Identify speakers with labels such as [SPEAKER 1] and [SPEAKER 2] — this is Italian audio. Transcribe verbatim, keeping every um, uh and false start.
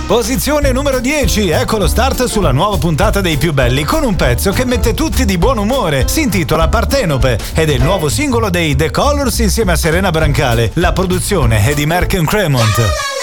[SPEAKER 1] Posizione numero dieci, ecco lo start sulla nuova puntata dei più belli con un pezzo che mette tutti di buon umore. Si intitola Partenope ed è il nuovo singolo dei The Colors insieme a Serena Brancale. La produzione è di Merck and Cremont.